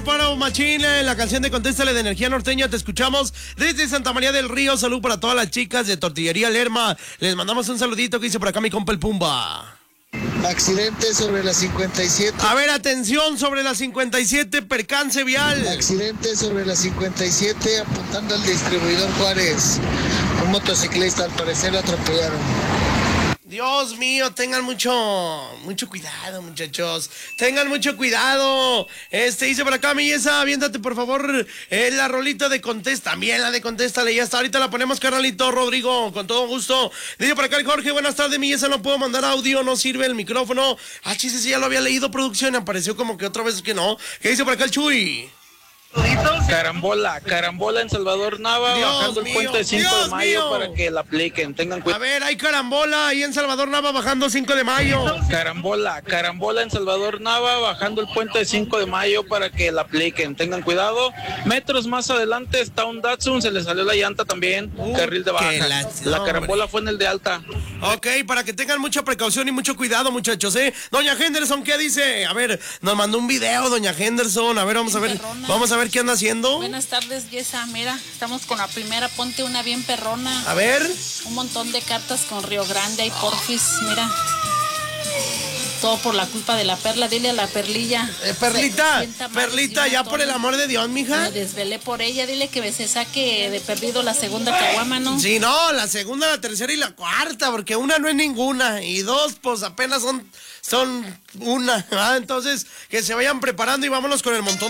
para Machine, la canción de Contéstale de Energía Norteña. Te escuchamos desde Santa María del Río. Salud para todas las chicas de Tortillería Lerma. Les mandamos un saludito que hice por acá mi compa el Pumba. Accidente sobre la 57. A ver, atención, sobre la 57, percance vial. Accidente sobre la 57, apuntando al distribuidor Juárez. Un motociclista, al parecer, lo atropellaron. Dios mío, tengan mucho cuidado, muchachos. Tengan mucho cuidado. Dice por acá, Millesa, aviéntate por favor la rolita de Contesta. También la de Contéstale, ya está. Ahorita la ponemos, carnalito, Rodrigo, con todo gusto. Dice por acá el Jorge, buenas tardes, Millesa, no puedo mandar audio, no sirve el micrófono. Sí, ya lo había leído, producción, apareció como que otra vez que no. ¿Qué dice por acá el Chuy? Carambola en Salvador Nava, Dios bajando mío, el puente 5 Dios de mayo mío. para que la apliquen, tengan A cuidado. ver, hay carambola ahí en Salvador Nava bajando 5 de mayo. Carambola en Salvador Nava, bajando el puente 5 de mayo para que la apliquen, tengan cuidado. Metros más adelante está un Datsun, se le salió la llanta también, carril de baja. La carambola fue en el de alta. Ok, para que tengan mucha precaución y mucho cuidado, muchachos, ¿eh? Doña Henderson, ¿qué dice? A ver, nos mandó un video, doña Henderson. A ver, vamos a ver qué anda haciendo. Buenas tardes, Yesa. Mira, estamos con la primera, ponte una bien perrona. A ver. Un montón de cartas con Río Grande y Porfis, mira. Todo por la culpa de la Perla, dile a la Perlilla. Perlita, ya por el amor de Dios, mija. Me desvelé por ella, dile que se saque de perdido la segunda caguama, ¿no? Sí, no, la segunda, la tercera y la cuarta, porque una no es ninguna, y dos, pues apenas son una, ¿verdad? Entonces, que se vayan preparando y vámonos con el montón